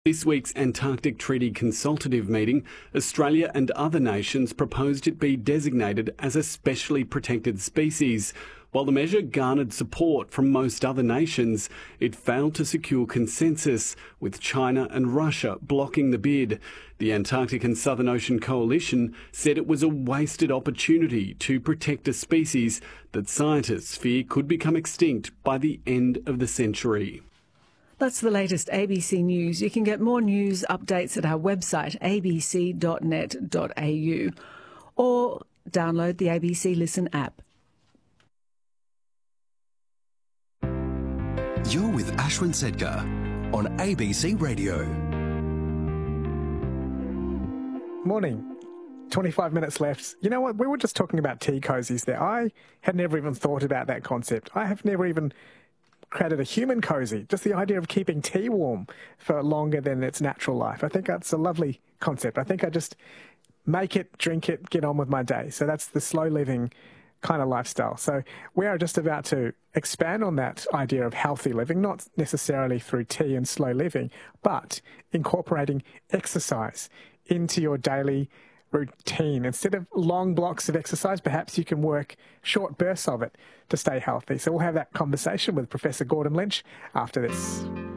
This week's Antarctic Treaty Consultative meeting, Australia and other nations proposed it be designated as a specially protected species. While the measure garnered support from most other nations, it failed to secure consensus, with China and Russia blocking the bid. The Antarctic and Southern Ocean Coalition said it was a wasted opportunity to protect a species that scientists fear could become extinct by the end of the century. That's the latest ABC News. You can get more news updates at our website, abc.net.au, or download the ABC Listen app. You're with Ashwin Sedkar on ABC Radio. Morning. 25 minutes left. You know what? We were just talking about tea cozies there. I had never even thought about that concept. I have never even created a human cozy. Just the idea of keeping tea warm for longer than its natural life. I think that's a lovely concept. I think I just make it, drink it, get on with my day. So that's the slow living kind of lifestyle. So we are just about to expand on that idea of healthy living, not necessarily through tea and slow living, but incorporating exercise into your daily routine. Instead of long blocks of exercise, perhaps you can work short bursts of it to stay healthy. So we'll have that conversation with Professor Gordon Lynch after this.